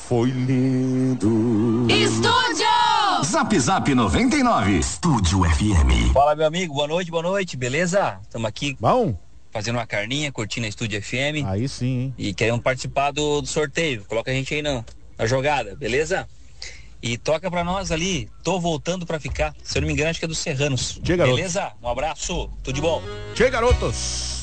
foi lindo. Estúdio! Zap Zap 99. Estúdio FM. Fala, meu amigo, boa noite, beleza? Estamos aqui. Bom. Fazendo uma carninha, curtindo a Estúdio FM. Aí sim, hein? E queremos participar do sorteio. Coloca a gente aí na jogada, beleza? E toca pra nós ali, Tô Voltando Pra Ficar. Se eu não me engano, acho que é dos Serranos. Tchê, garoto. Beleza? Um abraço, tudo de bom. Tchê, garotos.